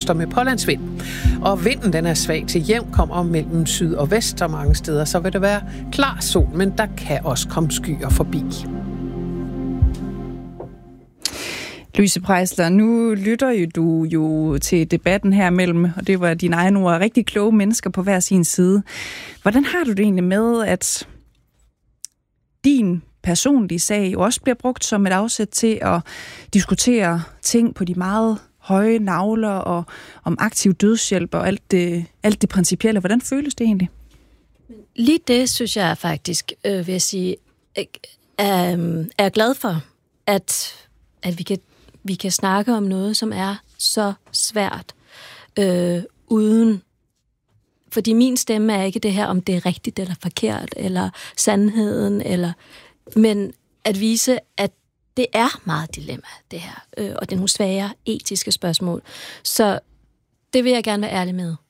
kyster med pålandsvind. Og vinden den er svag til jævn, kommer mellem syd og vest, og mange steder så vil det være klar sol, men der kan også komme skyer forbi. Louise Preisler, nu lytter du jo til debatten her mellem, og det var dine egne ord, rigtig kloge mennesker på hver sin side. Hvordan har du det egentlig med, at din personlige sag jo også bliver brugt som et afsæt til at diskutere ting på de meget høje nagler og om aktiv dødshjælp og alt det principielle? Hvordan føles det egentlig? Lige det, synes jeg faktisk, vil jeg sige, er glad for, at vi kan snakke om noget, som er så svært, uden. Fordi min stemme er ikke det her, om det er rigtigt eller forkert, eller sandheden, men at vise, at det er meget dilemma, det her, og det er nogle svære etiske spørgsmål. Så det vil jeg gerne være ærlig med.